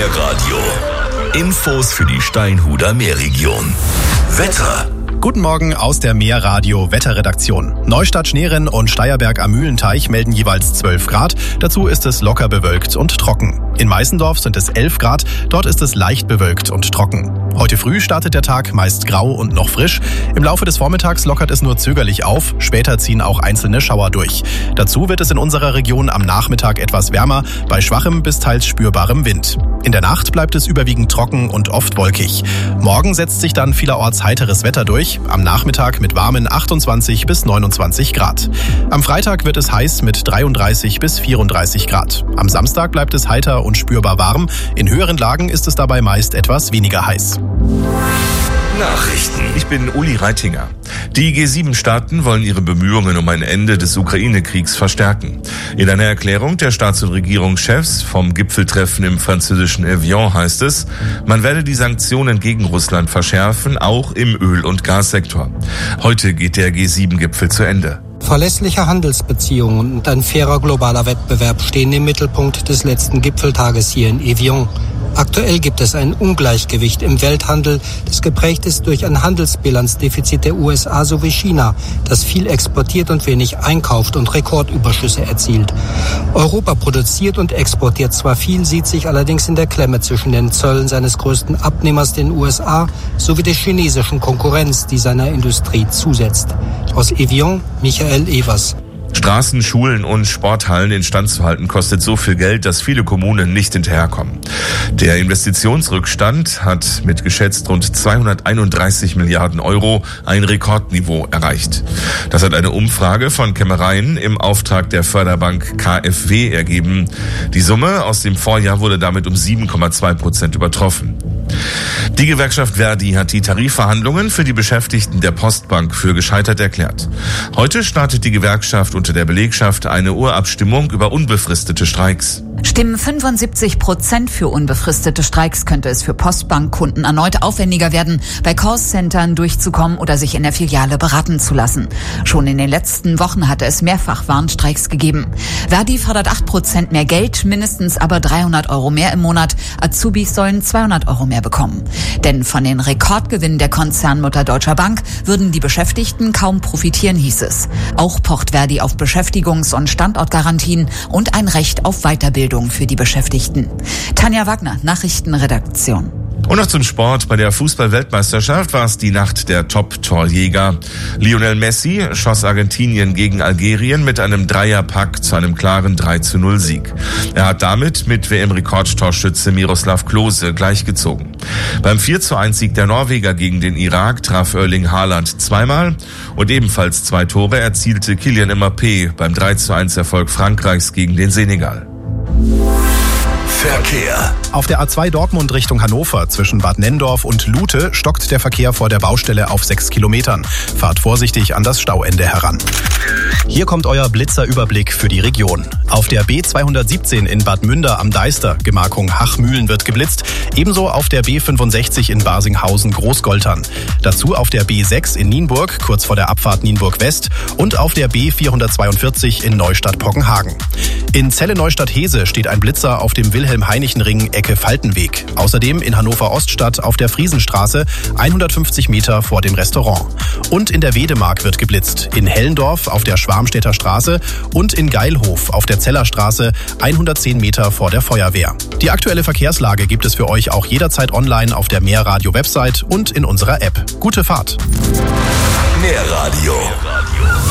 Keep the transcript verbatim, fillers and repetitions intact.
Meerradio. Infos für die Steinhuder Meerregion. Wetter. Guten Morgen aus der Meerradio Wetterredaktion. Neustadt, Schneeren und Steierberg am Mühlenteich melden jeweils zwölf Grad. Dazu ist es locker bewölkt und trocken. In Meißendorf sind es elf Grad. Dort ist es leicht bewölkt und trocken. Heute früh startet der Tag meist grau und noch frisch. Im Laufe des Vormittags lockert es nur zögerlich auf. Später ziehen auch einzelne Schauer durch. Dazu wird es in unserer Region am Nachmittag etwas wärmer, bei schwachem bis teils spürbarem Wind. In der Nacht bleibt es überwiegend trocken und oft wolkig. Morgen setzt sich dann vielerorts heiteres Wetter durch. Am Nachmittag mit warmen achtundzwanzig bis neunundzwanzig Grad. Am Freitag wird es heiß mit dreiunddreißig bis vierunddreißig Grad. Am Samstag bleibt es heiter und spürbar warm. In höheren Lagen ist es dabei meist etwas weniger heiß. Nachrichten. Ich bin Uli Reitinger. Die G sieben Staaten wollen ihre Bemühungen um ein Ende des Ukraine-Kriegs verstärken. In einer Erklärung der Staats- und Regierungschefs vom Gipfeltreffen im französischen Evian heißt es, man werde die Sanktionen gegen Russland verschärfen, auch im Öl- und Gassektor. Heute geht der G sieben Gipfel zu Ende. Verlässliche Handelsbeziehungen und ein fairer globaler Wettbewerb stehen im Mittelpunkt des letzten Gipfeltages hier in Evian. Aktuell gibt es ein Ungleichgewicht im Welthandel, das geprägt ist durch ein Handelsbilanzdefizit der U S A sowie China, das viel exportiert und wenig einkauft und Rekordüberschüsse erzielt. Europa produziert und exportiert zwar viel, sieht sich allerdings in der Klemme zwischen den Zöllen seines größten Abnehmers, den U S A, sowie der chinesischen Konkurrenz, die seiner Industrie zusetzt. Aus Evian, Michael Evers. Straßen, Schulen und Sporthallen instand zu halten kostet so viel Geld, dass viele Kommunen nicht hinterherkommen. Der Investitionsrückstand hat mit geschätzt rund zweihunderteinunddreißig Milliarden Euro ein Rekordniveau erreicht. Das hat eine Umfrage von Kämmereien im Auftrag der Förderbank K f W ergeben. Die Summe aus dem Vorjahr wurde damit um sieben Komma zwei Prozent übertroffen. Die Gewerkschaft Verdi hat die Tarifverhandlungen für die Beschäftigten der Postbank für gescheitert erklärt. Heute startet die Gewerkschaft unter der Belegschaft eine Urabstimmung über unbefristete Streiks. Stimmen fünfundsiebzig Prozent für unbefristete Streiks, könnte es für Postbankkunden erneut aufwendiger werden, bei Callcentern durchzukommen oder sich in der Filiale beraten zu lassen. Schon in den letzten Wochen hatte es mehrfach Warnstreiks gegeben. Verdi fordert acht Prozent mehr Geld, mindestens aber dreihundert Euro mehr im Monat. Azubis sollen zweihundert Euro mehr bekommen. Denn von den Rekordgewinnen der Konzernmutter Deutscher Bank würden die Beschäftigten kaum profitieren, hieß es. Auch pocht Verdi auf Beschäftigungs- und Standortgarantien und ein Recht auf Weiterbildung für die Beschäftigten. Tanja Wagner, Nachrichtenredaktion. Und noch zum Sport. Bei der Fußball-Weltmeisterschaft war es die Nacht der Top-Torjäger. Lionel Messi schoss Argentinien gegen Algerien mit einem Dreierpack zu einem klaren drei zu null Sieg. Er hat damit mit W M-Rekordtorschütze Miroslav Klose gleichgezogen. Beim vier zu eins Sieg der Norweger gegen den Irak traf Erling Haaland zweimal und ebenfalls zwei Tore erzielte Kylian Mbappé beim drei zu eins Erfolg Frankreichs gegen den Senegal. Verkehr. Auf der A zwei Dortmund Richtung Hannover zwischen Bad Nenndorf und Lute stockt der Verkehr vor der Baustelle auf sechs Kilometern. Fahrt vorsichtig an das Stauende heran. Hier kommt euer Blitzerüberblick für die Region. Auf der B zweihundertsiebzehn in Bad Münder am Deister, Gemarkung Hachmühlen, wird geblitzt. Ebenso auf der B fünfundsechzig in Barsinghausen Großgoltern. Dazu auf der B sechs in Nienburg, kurz vor der Abfahrt Nienburg West. Und auf der B vierhundertzweiundvierzig in Neustadt-Poggenhagen. In Celle-Neustadt-Hese steht ein Blitzer auf dem Wilhelm-Heinichen-Ring Ecke Faltenweg. Außerdem in Hannover-Oststadt auf der Friesenstraße, hundertfünfzig Meter vor dem Restaurant. Und in der Wedemark wird geblitzt. In Hellendorf auf der Schwarmstädter Straße und in Geilhof auf der Zellerstraße, hundertzehn Meter vor der Feuerwehr. Die aktuelle Verkehrslage gibt es für euch auch jederzeit online auf der Meerradio-Website und in unserer App. Gute Fahrt! Meerradio.